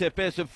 HFS of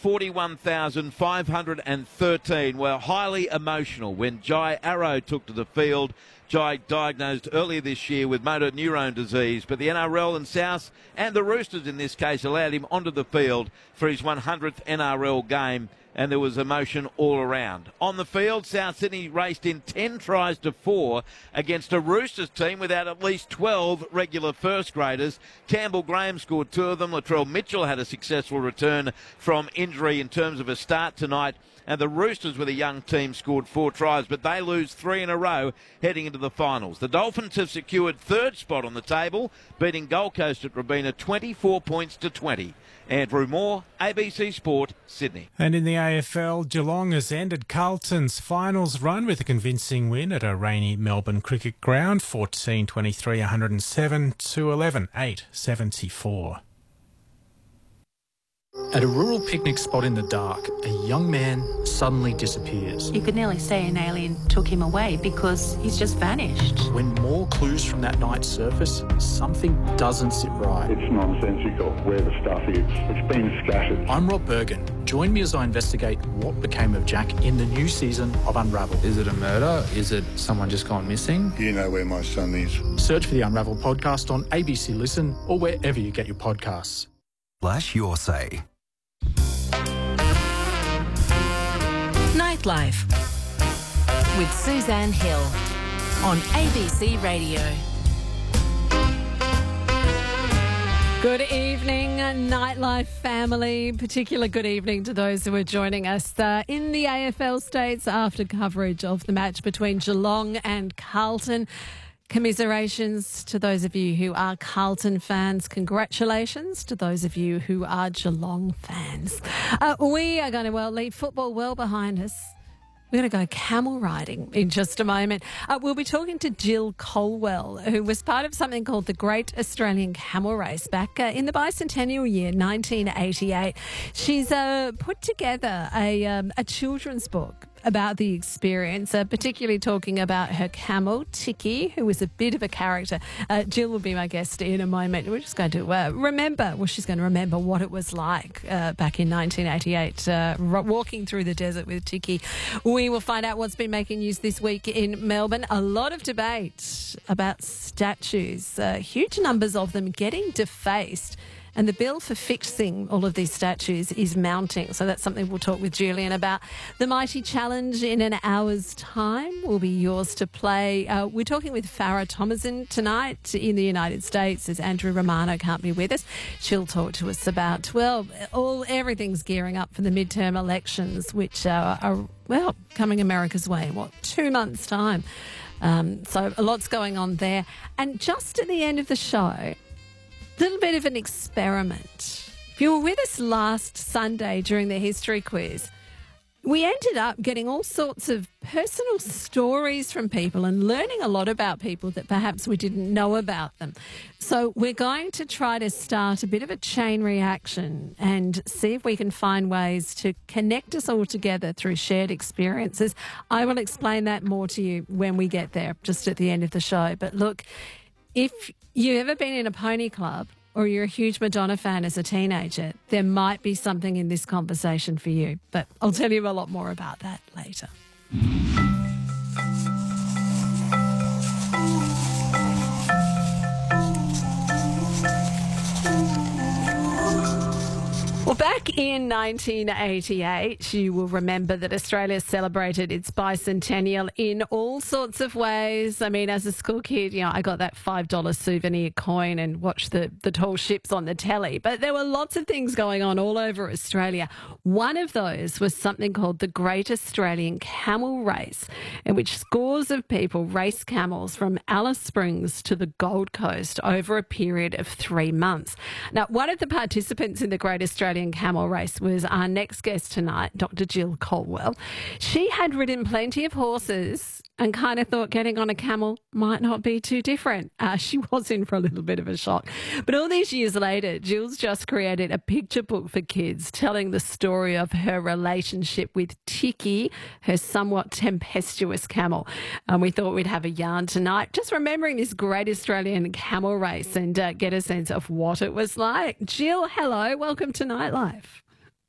41,513 were highly emotional when Jai Arrow took to the field. Jai diagnosed earlier this year with motor neurone disease, but the NRL and South and the Roosters in this case allowed him onto the field for his 100th NRL game, and there was emotion all around. On the field, South Sydney raced in 10 tries to 4 against a Roosters team without at least 12 regular first graders. Campbell Graham scored 2 of them. Latrell Mitchell had a successful return from injury in terms of a start tonight. And the Roosters, with a young team, scored 4 tries, but they lose 3 in a row heading into the finals. The Dolphins have secured 3rd spot on the table, beating Gold Coast at Robina 24 points to 20. Andrew Moore, ABC Sport, Sydney. And in the AFL, Geelong has ended Carlton's finals run with a convincing win at a rainy Melbourne cricket ground, 14-23, 107 to 11, 8-74. At a rural picnic spot in the dark, a young man suddenly disappears. You could nearly say an alien took him away because he's just vanished. When more clues from that night surface, something doesn't sit right. It's nonsensical where the stuff is. It's been scattered. I'm Rob Bergen. Join me as I investigate what became of Jack in the new season of Unravel. Is it a murder? Is it someone just gone missing? You know where my son is. Search for the Unravel podcast on ABC Listen or wherever you get your podcasts. Flash your say. Nightlife with Suzanne Hill on ABC Radio. Good evening, Nightlife family. Particular good evening to those who are joining us in the AFL states after coverage of the match between Geelong and Carlton. Commiserations to those of you who are Carlton fans. Congratulations to those of you who are Geelong fans. We are going to leave football well behind us. We're going to go camel riding in just a moment. We'll be talking to Jill Colwell, who was part of something called the Great Australian Camel Race back in the bicentennial year, 1988. She's put together a children's book about the experience, particularly talking about her camel, Tiki, who was a bit of a character. Jill will be my guest in a moment. We're just going to she's going to remember what it was like back in 1988, walking through the desert with Tiki. We will find out what's been making news this week in Melbourne. A lot of debate about statues, huge numbers of them getting defaced. And the bill for fixing all of these statues is mounting. So that's something we'll talk with Julian about. The Mighty Challenge in an hour's time will be yours to play. We're talking with Farah Thomason tonight in the United States, as Andrew Romano can't be with us. She'll talk to us about, everything's gearing up for the midterm elections, which are coming America's way in, 2 months' time. So a lot's going on there. And just at the end of the show, little bit of an experiment. If you were with us last Sunday during the history quiz, we ended up getting all sorts of personal stories from people and learning a lot about people that perhaps we didn't know about them. So we're going to try to start a bit of a chain reaction and see if we can find ways to connect us all together through shared experiences. I will explain that more to you when we get there, just at the end of the show. But look, if you've ever been in a pony club or you're a huge Madonna fan as a teenager, there might be something in this conversation for you. But I'll tell you a lot more about that later. Well, back in 1988, you will remember that Australia celebrated its bicentennial in all sorts of ways. I mean, as a school kid, I got that $5 souvenir coin and watched the tall ships on the telly. But there were lots of things going on all over Australia. One of those was something called the Great Australian Camel Race, in which scores of people raced camels from Alice Springs to the Gold Coast over a period of 3 months. Now, one of the participants in the Great Australian Camel Race was our next guest tonight, Dr. Jill Colwell. She had ridden plenty of horses and kind of thought getting on a camel might not be too different. She was in for a little bit of a shock. But all these years later, Jill's just created a picture book for kids telling the story of her relationship with Tiki, her somewhat tempestuous camel. We thought we'd have a yarn tonight, just remembering this Great Australian Camel Race and get a sense of what it was like. Jill, hello. Welcome to Nightlife.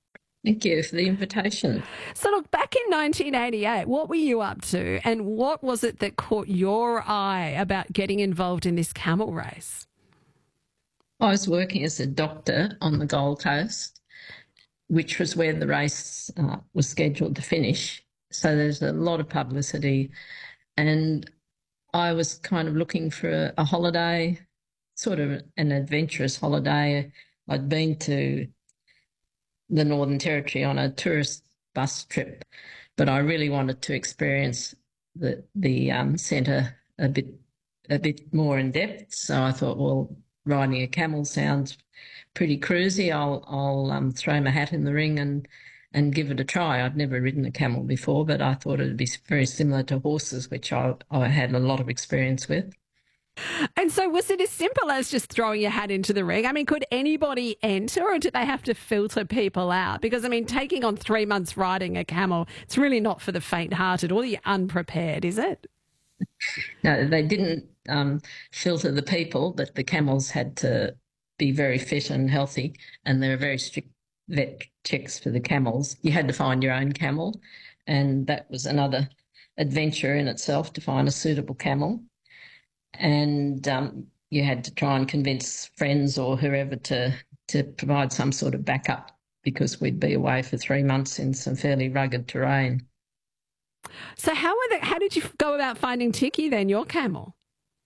Thank you for the invitation. So, look, back in 1988, what were you up to, and what was it that caught your eye about getting involved in this camel race? I was working as a doctor on the Gold Coast, which was where the race was scheduled to finish. So there's a lot of publicity, and I was kind of looking for a holiday, sort of an adventurous holiday. I'd been to the Northern Territory on a tourist bus trip, but I really wanted to experience the centre a bit more in depth. So I thought, well, riding a camel sounds pretty cruisy. I'll throw my hat in the ring and give it a try. I'd never ridden a camel before, but I thought it'd be very similar to horses, which I had a lot of experience with. And so was it as simple as just throwing your hat into the ring? I mean, could anybody enter, or did they have to filter people out? Because, I mean, taking on 3 months riding a camel, it's really not for the faint-hearted or the unprepared, is it? No, they didn't filter the people, but the camels had to be very fit and healthy, and there are very strict vet checks for the camels. You had to find your own camel, and that was another adventure in itself, to find a suitable camel. And you had to try and convince friends or whoever to provide some sort of backup, because we'd be away for 3 months in some fairly rugged terrain. So how did you go about finding Tiki then, your camel?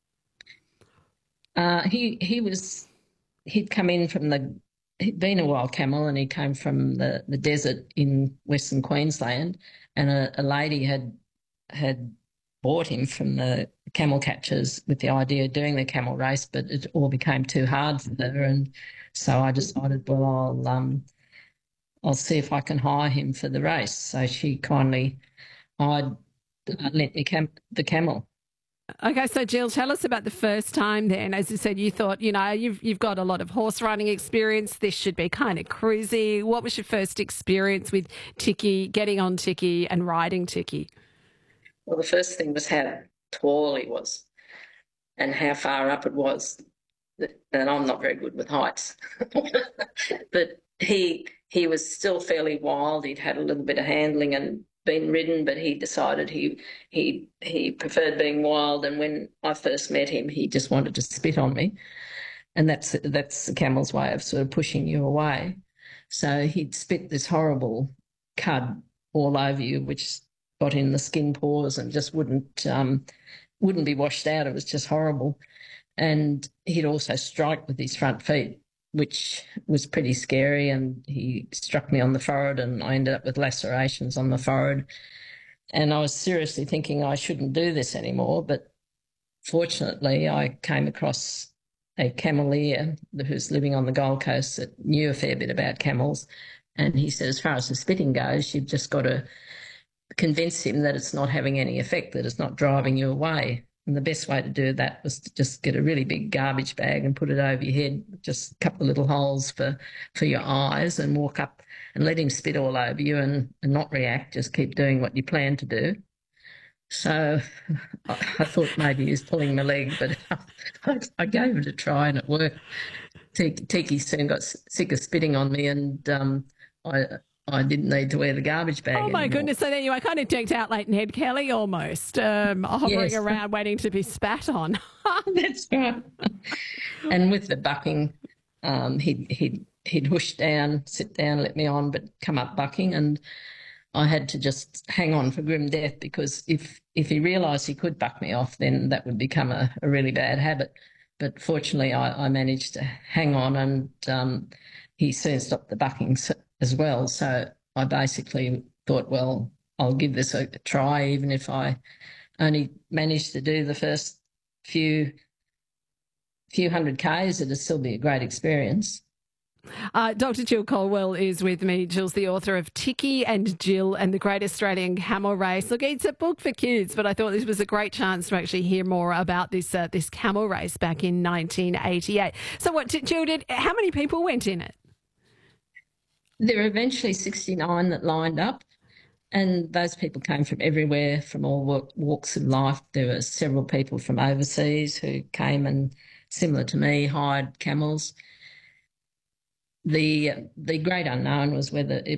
He'd come in from he'd been a wild camel, and he came from the desert in Western Queensland, and a lady had bought him from the camel catchers with the idea of doing the camel race, but it all became too hard for her, and so I decided, well, I'll see if I can hire him for the race. So she kindly lent me the camel. Okay, so Jill, tell us about the first time then. As you said, you thought, you've got a lot of horse riding experience. This should be kind of cruisy. What was your first experience with Tiki, getting on Tiki and riding Tiki? Well, the first thing was how tall he was and how far up it was. And I'm not very good with heights. But he was still fairly wild. He'd had a little bit of handling and been ridden, but he decided he preferred being wild. And when I first met him, he just wanted to spit on me. And that's the camel's way of sort of pushing you away. So he'd spit this horrible cud all over you, which got in the skin pores and just wouldn't be washed out. It was just horrible. And he'd also strike with his front feet, which was pretty scary, and he struck me on the forehead, and I ended up with lacerations on the forehead. And I was seriously thinking I shouldn't do this anymore, but fortunately I came across a cameleer who's living on the Gold Coast that knew a fair bit about camels, and he said, as far as the spitting goes, you've just got to convince him that it's not having any effect, that it's not driving you away. And the best way to do that was to just get a really big garbage bag and put it over your head, just a couple of little holes for your eyes, and walk up and let him spit all over you and not react, just keep doing what you plan to do. So I thought maybe he was pulling my leg, but I gave it a try and it worked. Tiki soon got sick of spitting on me, and I didn't need to wear the garbage bag anymore. My goodness. So then you were kind of decked out like Ned Kelly almost, hovering around waiting to be spat on. That's right. And with the bucking, he'd whoosh down, sit down, let me on, but come up bucking, and I had to just hang on for grim death, because if he realised he could buck me off, then that would become a really bad habit. But fortunately I managed to hang on, and he soon stopped the bucking as well. So I basically thought, well, I'll give this a try, even if I only managed to do the first few hundred Ks, it'd still be a great experience. Dr. Jill Colwell is with me. Jill's the author of Tiki and Jill and the Great Australian Camel Race. Look, it's a book for kids, but I thought this was a great chance to actually hear more about this camel race back in 1988. So what, Jill, how many people went in it? There were eventually 69 that lined up, and those people came from everywhere, from all walks of life. There were several people from overseas who came and, similar to me, hired camels. The great unknown was whether